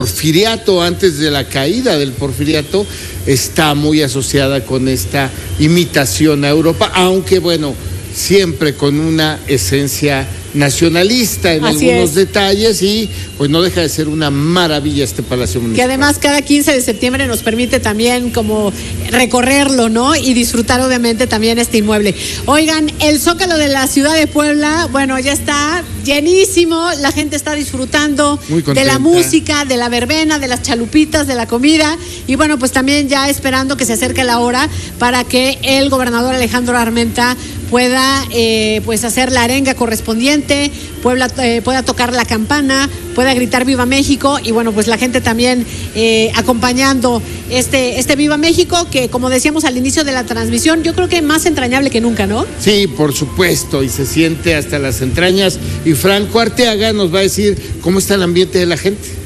Porfiriato, antes de la caída del Porfiriato, está muy asociada con esta imitación a Europa, aunque bueno, siempre con una esencia nacionalista en algunos detalles, y pues no deja de ser una maravilla este Palacio Municipal. Que además cada 15 de septiembre nos permite también como recorrerlo, ¿no? Y disfrutar obviamente también este inmueble. Oigan, el Zócalo de la ciudad de Puebla, bueno, ya está llenísimo, la gente está disfrutando de la música, de la verbena, de las chalupitas, de la comida, y bueno, pues también ya esperando que se acerque la hora para que el gobernador Alejandro Armenta pueda pues hacer la arenga correspondiente, Puebla pueda tocar la campana, pueda gritar Viva México, y bueno, pues la gente también acompañando este Viva México, que como decíamos al inicio de la transmisión, yo creo que más entrañable que nunca, ¿no? Sí, por supuesto, y se siente hasta las entrañas, y Franco Arteaga nos va a decir cómo está el ambiente de la gente.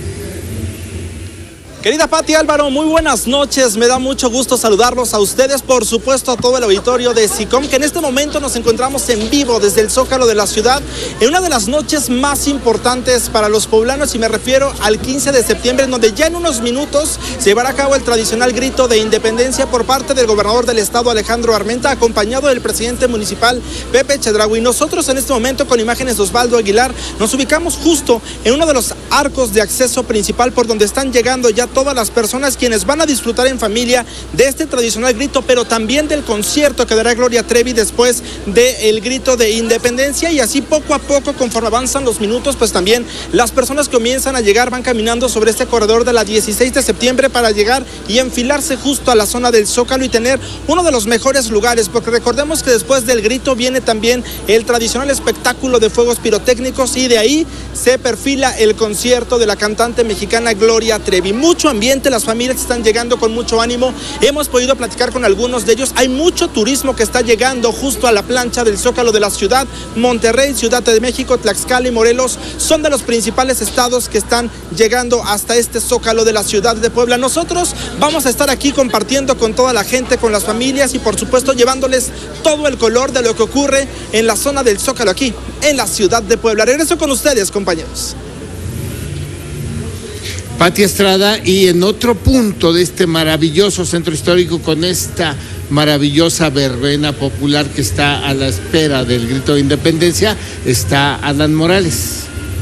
Querida Pati, Álvaro, muy buenas noches, me da mucho gusto saludarlos a ustedes, por supuesto a todo el auditorio de SICOM, que en este momento nos encontramos en vivo desde el Zócalo de la ciudad, en una de las noches más importantes para los poblanos, y me refiero al 15 de septiembre, en donde ya en unos minutos se llevará a cabo el tradicional grito de independencia por parte del gobernador del estado, Alejandro Armenta, acompañado del presidente municipal, Pepe Chedraui. Nosotros en este momento, con imágenes de Osvaldo Aguilar, nos ubicamos justo en uno de los arcos de acceso principal, por donde están llegando ya todas las personas quienes van a disfrutar en familia de este tradicional grito, pero también del concierto que dará Gloria Trevi después del grito de independencia. Y así poco a poco, conforme avanzan los minutos, pues también las personas que comienzan a llegar van caminando sobre este corredor de la 16 de septiembre para llegar y enfilarse justo a la zona del Zócalo y tener uno de los mejores lugares, porque recordemos que después del grito viene también el tradicional espectáculo de fuegos pirotécnicos, y de ahí se perfila el concierto de la cantante mexicana Gloria Trevi. Mucho ambiente, las familias están llegando con mucho ánimo, hemos podido platicar con algunos de ellos, hay mucho turismo que está llegando justo a la plancha del Zócalo de la ciudad. Monterrey, Ciudad de México, Tlaxcala y Morelos son de los principales estados que están llegando hasta este Zócalo de la ciudad de Puebla. Nosotros vamos a estar aquí compartiendo con toda la gente, con las familias, y por supuesto llevándoles todo el color de lo que ocurre en la zona del Zócalo aquí en la ciudad de Puebla. Regreso con ustedes, compañeros. Pati Estrada, y en otro punto de este maravilloso centro histórico, con esta maravillosa verbena popular que está a la espera del grito de independencia, está Adán Morales.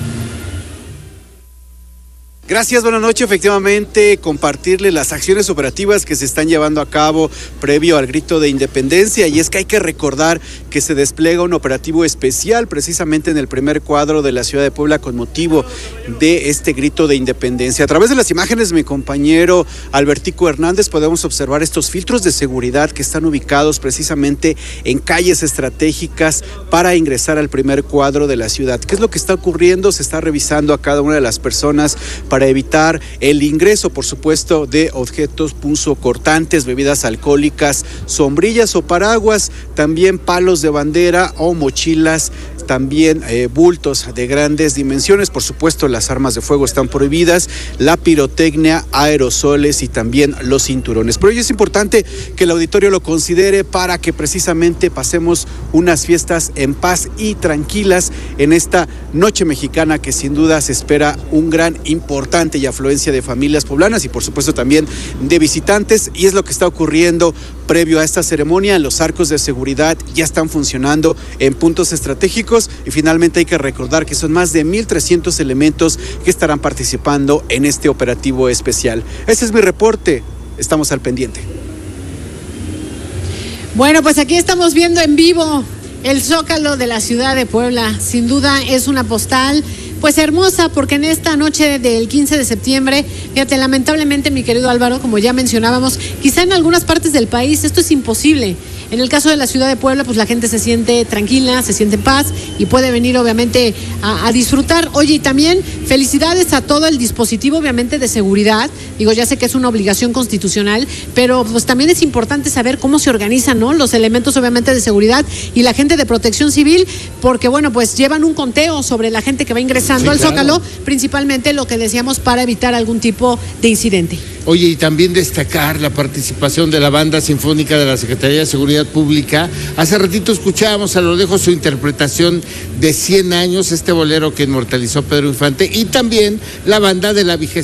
Gracias, buenas noches. Efectivamente, compartirle las acciones operativas que se están llevando a cabo previo al grito de independencia, y es que hay que recordar que se despliega un operativo especial precisamente en el primer cuadro de la ciudad de Puebla con motivo de este grito de independencia. A través de las imágenes de mi compañero Albertico Hernández podemos observar estos filtros de seguridad que están ubicados precisamente en calles estratégicas para ingresar al primer cuadro de la ciudad. ¿Qué es lo que está ocurriendo? Se está revisando a cada una de las personas para evitar el ingreso, por supuesto, de objetos punzocortantes, bebidas alcohólicas, sombrillas o paraguas, también palos de bandera o mochilas, también bultos de grandes dimensiones. Por supuesto, las armas de fuego están prohibidas, la pirotecnia, aerosoles y también los cinturones. Pero hoy es importante que el auditorio lo considere para que precisamente pasemos unas fiestas en paz y tranquilas en esta noche mexicana, que sin duda se espera un gran importante y afluencia de familias poblanas y por supuesto también de visitantes, y es lo que está ocurriendo previo a esta ceremonia. Los arcos de seguridad ya están funcionando en puntos estratégicos, y finalmente hay que recordar que son más de 1,300 elementos que estarán participando en este operativo especial. Ese es mi reporte, estamos al pendiente. Bueno, pues aquí estamos viendo en vivo el Zócalo de la ciudad de Puebla. Sin duda es una postal pues hermosa, porque en esta noche del 15 de septiembre, fíjate, lamentablemente, mi querido Álvaro, como ya mencionábamos, quizá en algunas partes del país esto es imposible. En el caso de la ciudad de Puebla, pues la gente se siente tranquila, se siente en paz y puede venir obviamente a disfrutar. Oye, y también felicidades a todo el dispositivo obviamente de seguridad. Digo, ya sé que es una obligación constitucional, pero pues también es importante saber cómo se organizan, ¿no?, los elementos obviamente de seguridad y la gente de protección civil, porque bueno, pues llevan un conteo sobre la gente que va ingresando al Zócalo, principalmente lo que decíamos, para evitar algún tipo de incidente. Oye, y también destacar la participación de la Banda Sinfónica de la Secretaría de Seguridad Pública. Hace ratito escuchábamos a lo lejos su interpretación de 100 años, este bolero que inmortalizó Pedro Infante, y también la banda de la 20ª